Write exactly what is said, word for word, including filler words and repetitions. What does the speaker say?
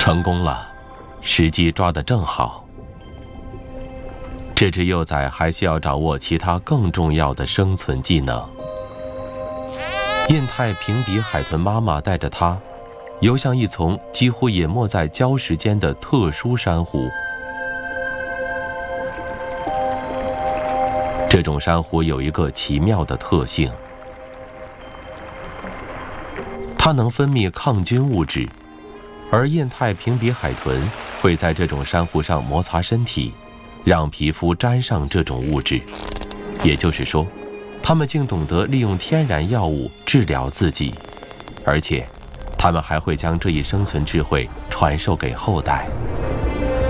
成功了，时机抓得正好。这只幼崽还需要掌握其他更重要的生存技能。印太平鼻海豚妈妈带着它游向一丛几乎淹没在礁石间的特殊珊瑚。这种珊瑚有一个奇妙的特性，它能分泌抗菌物质，而印太平鼻海豚会在这种珊瑚上摩擦身体，让皮肤沾上这种物质。也就是说，它们竟懂得利用天然药物治疗自己，而且它们还会将这一生存智慧传授给后代。